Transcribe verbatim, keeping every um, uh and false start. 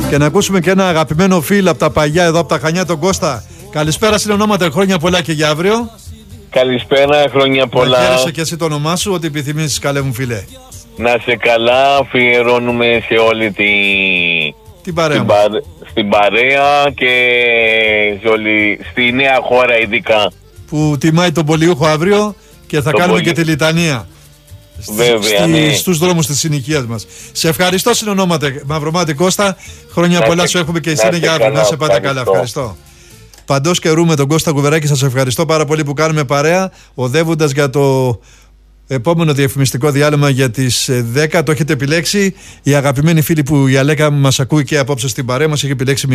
Και να ακούσουμε και ένα αγαπημένο φίλο από τα παγιά εδώ από τα Χανιά, τον Κώστα. Καλησπέρα, συνονόματα, χρόνια πολλά και για αύριο. Καλησπέρα, χρόνια πολλά. Να χαίρεσαι και εσύ το όνομά σου, ό,τι επιθυμήσεις, καλέ μου φίλε. Να σε καλά, αφιερώνουμε σε όλη τη... την παρέα, στην, παρ... στην παρέα και σε όλη... στη νέα χώρα ειδικά. Που τιμάει τον Πολιούχο αύριο και θα το κάνουμε πολι... και τη λιτανία. Βέβαια, Στη... ναι. Στους δρόμους της συνοικίας μας. Σε ευχαριστώ, συνονόματα Μαυρομάτι Κώστα. Χρόνια να πολλά σε... σου έχουμε και εσύ να είναι για αύριο. Να σε πάτε καλά, ευχαριστώ. Παντός καιρού με τον Κώστα Κουβεράκη, σας ευχαριστώ πάρα πολύ που κάνουμε παρέα, οδεύοντας για το επόμενο διαφημιστικό διάλειμμα για τις δέκα. Το έχετε επιλέξει. Η αγαπημένη φίλη που η Αλέκα μας ακούει και απόψε στην παρέα μας έχει επιλέξει